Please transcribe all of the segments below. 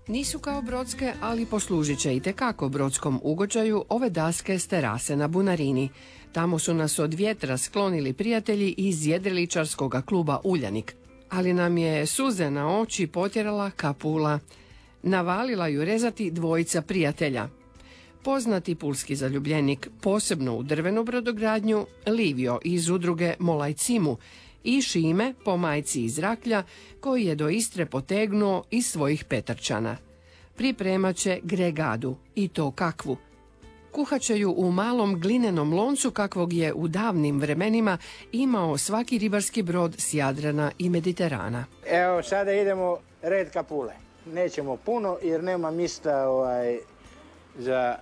Nisu kao brodske, ali poslužit će itekako brodskom ugođaju ove daske s terase na Bunarini. Tamo su nas od vjetra sklonili prijatelji iz jedriličarskog kluba Uljanik. Ali nam je suze na oči potjerala Kapula. Navalila ju rezati dvojica prijatelja. Poznati pulski zaljubljenik, posebno u drvenu brodogradnju, Livio iz udruge Molajcimu i Šime, po majci iz Raklja, koji je do Istre potegnuo iz svojih Petrčana. Pripremat će gregadu, i to kakvu. Kuhat će ju u malom glinenom loncu kakvog je u davnim vremenima imao svaki ribarski brod s Jadrana i Mediterana. Evo, sada idemo red kapule. Nećemo puno jer nema mjesta za...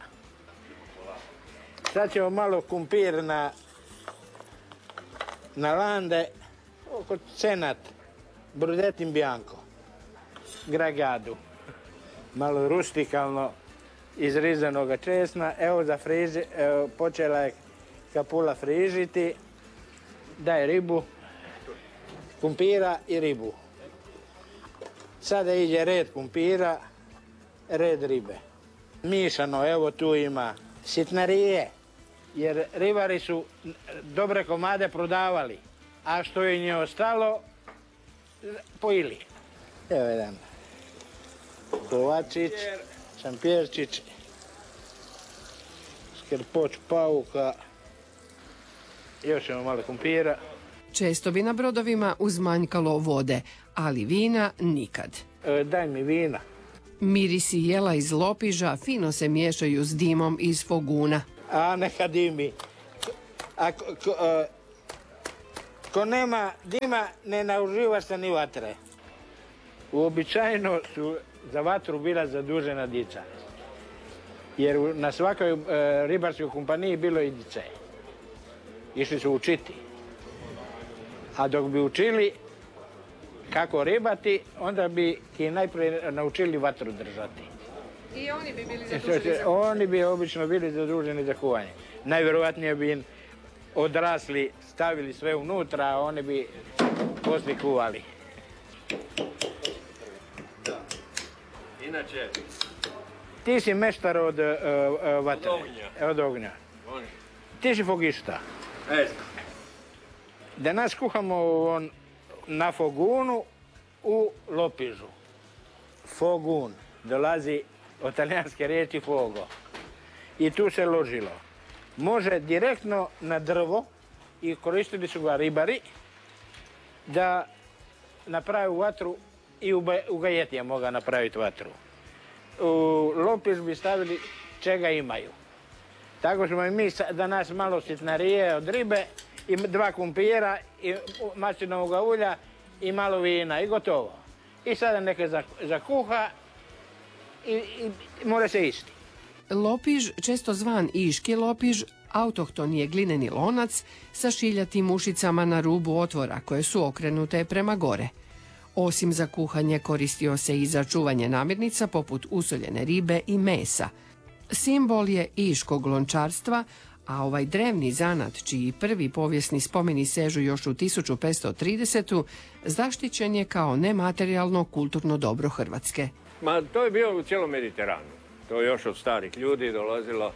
Sad ćemo malo kumpir na lande, oko cenat, brudetin bianco, gregadu. Malo rustikalno izrizanoga česna. Evo počela je kapula frižiti. Daj ribu, kumpira i ribu. Sada ide red kumpira, red ribe. Mišano, evo tu ima sitnarije, jer ribari su dobre komade prodavali, a što je nje ostalo, pojili. Evo jedan kovačić, šampjerčić, skrpoč pauka, još ćemo malo kumpira. Često bi na brodovima uzmanjkalo vode, ali vina nikad. Daj mi vina. Mirisi jela iz lopiža fino se miješaju s dimom iz foguna. A neka dimi. Ko nema dima, ne nauživa se ni vatre. Uobičajeno su za vatru bila zadužena djeca. Jer na svakoj ribarskoj kompaniji bilo i djece. Išli su učiti. A dok bi učili kako ribati, onda bi ti najprije naučili vatru držati. I oni bi bili zaduženi za kuvanje? Oni bi obično bili zaduženi za kuvanje. Najvjerojatnije bi im odrasli, stavili sve unutra, a oni bi poslije kuvali. Da. Inače... Ti si meštar od vatre. Od ognja. Ti si fogista. Danas kuhamo na fogunu u lopižu. Fogun. Dolazi od talijanske riječi fogo. I tu se ložilo. Može direktno na drvo i koristili su ga ribari da napravi vatru i u gajetija moga napraviti vatru. U lopiž bi stavili čega imaju. Tako smo i mi danas malo sitnarije od ribe i 2 kumpira i maslinovog ulja i malo vina i gotovo. I sada neke zakuha i mora se isti. Lopiž, često zvan iški lopiž, autohton je glineni lonac sa šiljatim ušicama na rubu otvora koje su okrenute prema gore. Osim za kuhanje koristio se i za čuvanje namirnica poput usoljene ribe i mesa. Simbol je iškog lončarstva, a ovaj drevni zanat, čiji prvi povijesni spomeni sežu još u 1530. zaštićen je kao nematerijalno kulturno dobro Hrvatske. To je bilo u cijelom Mediteranu. To je još od starih ljudi dolazilo.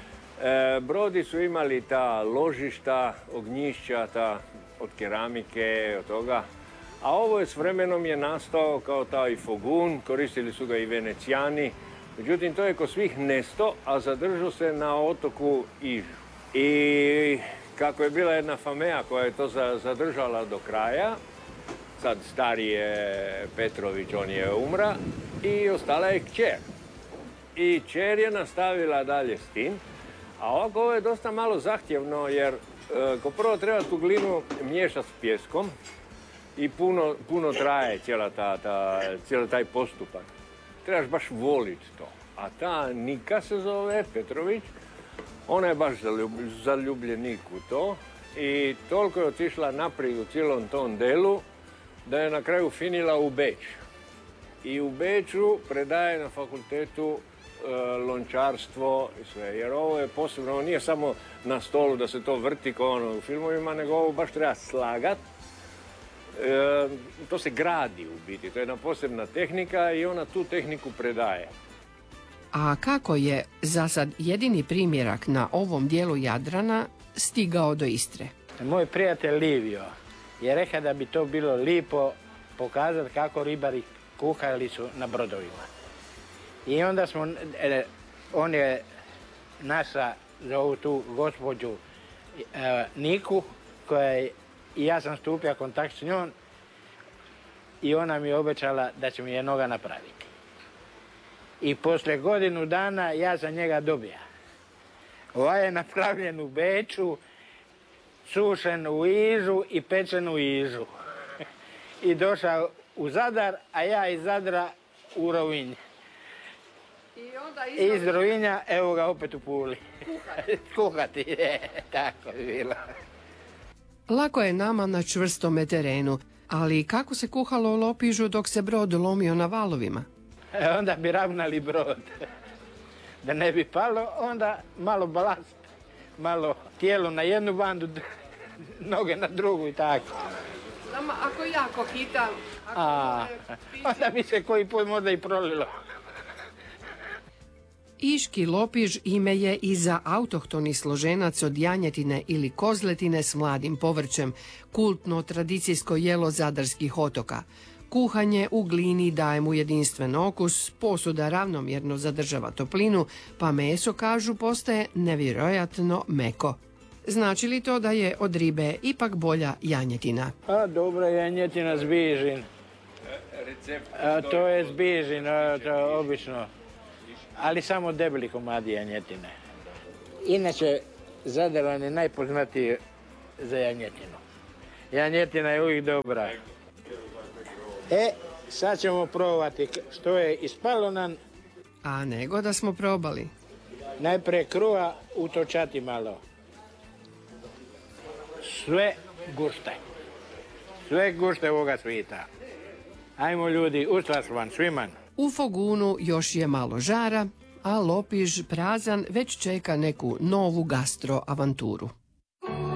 Brodi su imali ta ložišta, ognjišća, od keramike, od toga. A ovo je s vremenom je nastao kao taj fogun, koristili su ga i Venecijani. Međutim, to je kod svih nesto, a zadržao se na otoku Ižu. I kako je bila jedna fameja koja je to zadržala do kraja, sad stari je Petrović, on je umra, i ostala je kćer. I kćer je nastavila dalje s tim, a ovako ovo je dosta malo zahtjevno, jer ko prvo treba tu glinu miješati s pjeskom i puno traje cijeli taj postupak. Trebaš baš voliti to. A ta Nika se zove, Petrović, ona je baš zaljubljenik u to i toliko je otišla naprijed u cijelom tom delu da je na kraju finila u Beč. I u Beču predaje na fakultetu lončarstvo i sve. Jer ovo je posebno, ovo nije samo na stolu da se to vrti kao ono u filmovima, nego ovo baš treba slagat To se gradi u biti, to je jedna posebna tehnika i ona tu tehniku predaje. A kako je za sad jedini primjerak na ovom dijelu Jadrana stigao do Istre? Moj prijatelj Livio je rekao da bi to bilo lipo pokazati kako ribari kuhali su na brodovima. I onda smo, on je naša, zovu tu gospođu Niku, i ja sam stupio kontakt s njom i ona mi je obećala da će mi je noga napraviti. I poslije godinu dana ja sam njega dobija. Ovaj je napravljen u Beču, sušen u Ižu i pečen u Ižu. I došao u Zadar, a ja iz Zadra u Rovinj. I iz Rovinja, evo ga opet u Puli. Kuhati, tako je bilo. Lako je nama na čvrstome terenu, ali kako se kuhalo u Lopižu dok se brod lomio na valovima? Onda bi ravnali brod. Da ne bi palo, onda malo balast, malo tijelo na jednu bandu, noge na drugu i tako. Samo ako jako hitam, onda bi se koji put možda i prolilo. Iški Lopiž ime je i za autohtoni složenac od janjetine ili kozletine s mladim povrćem, kultno tradicijsko jelo zadarskih otoka. Kuhanje u glini daje mu jedinstven okus, posuda ravnomjerno zadržava toplinu, pa meso, kažu, postaje nevjerojatno meko. Znači li to da je od ribe ipak bolja janjetina? Dobra janjetina zbižin. To je zbižin, to je obično. Ali samo debeli komadi janjetine. Inače, Zadaran je najpoznatiji za janjetinu. Janjetina je uvijek dobra. Sad ćemo probati što je ispalo nam. A nego da smo probali. Najprije kruha utočati malo. Sve gušte. Sve gušte ovoga svita. Ajmo ljudi, ustaš vam sviman. U Fogunu još je malo žara, a Lopiž prazan već čeka neku novu gastro avanturu.